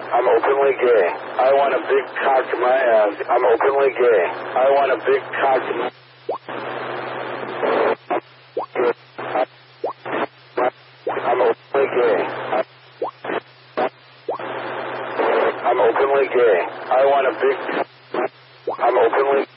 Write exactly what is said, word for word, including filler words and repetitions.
I'm openly gay. I want a big cock in my ass. I'm openly gay. I want a big cock in my I'm openly gay. I'm openly gay. I want a big I'm openly